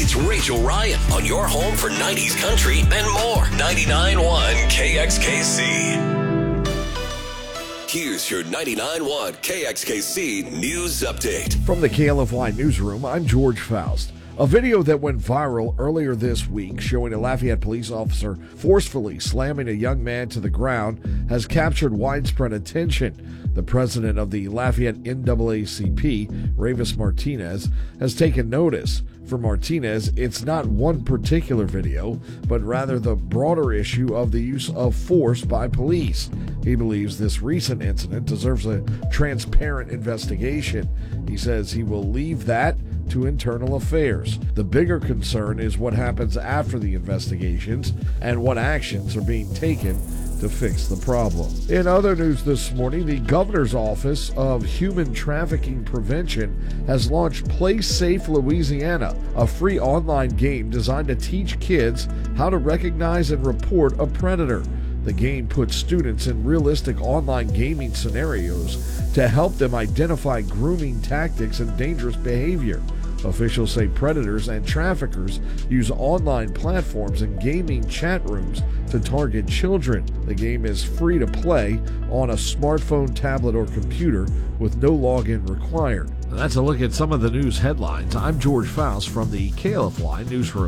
It's Rachel Ryan on your home for 90s country and more. 99.1 KXKC. Here's your 99.1 KXKC News Update. From the KLFY Newsroom, I'm George Faust. A video that went viral earlier this week showing a Lafayette police officer forcefully slamming a young man to the ground has captured widespread attention. The president of the Lafayette NAACP, Ravis Martinez, has taken notice. For Martinez, it's not one particular video, but rather the broader issue of the use of force by police. He believes this recent incident deserves a transparent investigation. He says he will leave that to internal affairs. The bigger concern is what happens after the investigations and what actions are being taken to fix the problem. In other news this morning, the Governor's Office of Human Trafficking Prevention has launched Play Safe Louisiana, a free online game designed to teach kids how to recognize and report a predator. The game puts students in realistic online gaming scenarios to help them identify grooming tactics and dangerous behavior. Officials say predators and traffickers use online platforms and gaming chat rooms to target children. The game is free to play on a smartphone, tablet, or computer with no login required. That's a look at some of the news headlines. I'm George Faust from the KLFY Newsroom.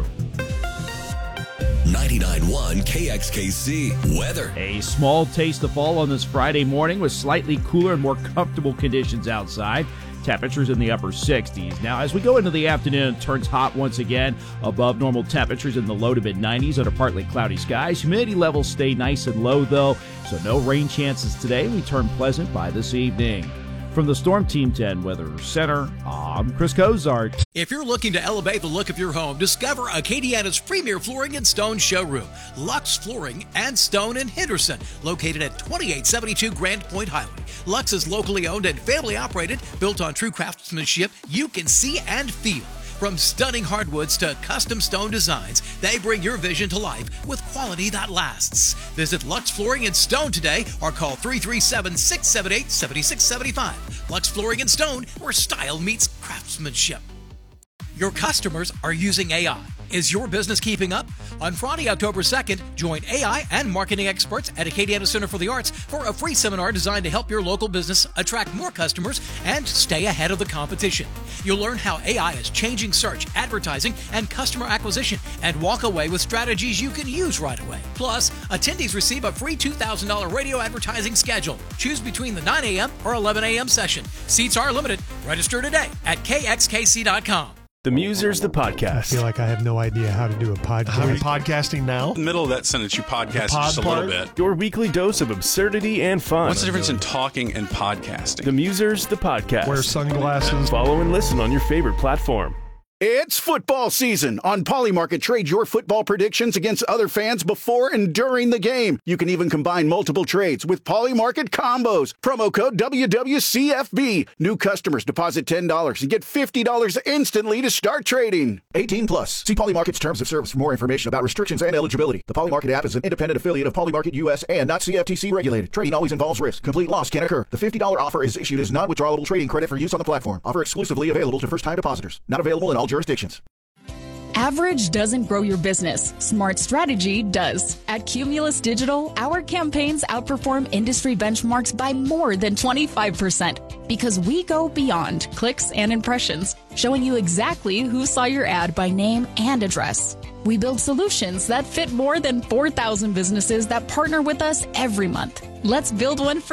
99.1 KXKC weather. A small taste of fall on this Friday morning with slightly cooler and more comfortable conditions outside. Temperatures in the upper 60s. Now, as we go into the afternoon, it turns hot once again. Above normal temperatures in the low to mid-90s under partly cloudy skies. Humidity levels stay nice and low, though, so no rain chances today. We turn pleasant by this evening. From the Storm Team 10 Weather Center, I'm Chris Cozart. If you're looking to elevate the look of your home, discover Acadiana's premier flooring and stone showroom, Lux Flooring and Stone in Henderson, located at 2872 Grand Point Highway. Lux is locally owned and family operated, built on true craftsmanship you can see and feel. From stunning hardwoods to custom stone designs, they bring your vision to life with quality that lasts. Visit Lux Flooring and Stone today or call 337-678-7675. Lux Flooring and Stone, where style meets craftsmanship. Your customers are using AI. Is your business keeping up? On Friday, October 2nd, join AI and marketing experts at Acadiana Center for the Arts for a free seminar designed to help your local business attract more customers and stay ahead of the competition. You'll learn how AI is changing search, advertising, and customer acquisition, and walk away with strategies you can use right away. Plus, attendees receive a free $2,000 radio advertising schedule. Choose between the 9 a.m. or 11 a.m. session. Seats are limited. Register today at kxkc.com. The Musers, the podcast. I feel like I have no idea how to do a podcast. Are we podcasting now? In the middle of that sentence, you podcast just a little bit. Your weekly dose of absurdity and fun. What's the difference in talking and podcasting? The Musers, the podcast. Wear sunglasses. Follow and listen on your favorite platform. It's football season. On Polymarket, trade your football predictions against other fans before and during the game. You can even combine multiple trades with Polymarket combos. Promo code WWCFB. New customers deposit $10 and get $50 instantly to start trading. 18 plus. See Polymarket's terms of service for more information about restrictions and eligibility. The Polymarket app is an independent affiliate of Polymarket US and not CFTC regulated. Trading always involves risk. Complete loss can occur. The $50 offer is issued as non-withdrawable trading credit for use on the platform. Offer exclusively available to first-time depositors. Not available in all jurisdictions. Average doesn't grow your business. Smart strategy does. At Cumulus Digital, our campaigns outperform industry benchmarks by more than 25% because we go beyond clicks and impressions, showing you exactly who saw your ad by name and address. We build solutions that fit more than 4,000 businesses that partner with us every month. Let's build one for